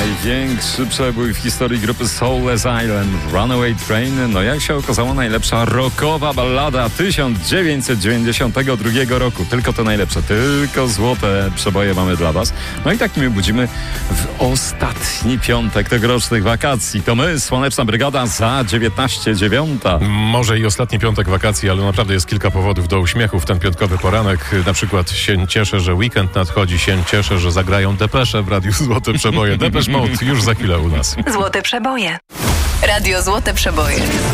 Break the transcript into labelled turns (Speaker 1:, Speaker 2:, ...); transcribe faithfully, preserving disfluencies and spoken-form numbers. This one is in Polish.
Speaker 1: Największy przebój w historii grupy Soulless Island, Runaway Train. No jak się okazało, najlepsza rockowa ballada tysiąc dziewięćset dziewięćdziesiątego drugiego roku. Tylko te najlepsze, tylko złote przeboje mamy dla was. No i tak my budzimy w ostatni piątek tegorocznych wakacji. To my, Słoneczna Brygada za dziewiętnaście dziewiąta.
Speaker 2: Może i ostatni piątek wakacji, ale naprawdę jest kilka powodów do uśmiechu w ten piątkowy poranek. Na przykład się cieszę, że weekend nadchodzi, się cieszę, że zagrają Depesze w Radiu Złote Przeboje. Depeche Mode już za chwilę u nas.
Speaker 3: Złote Przeboje. Radio Złote Przeboje.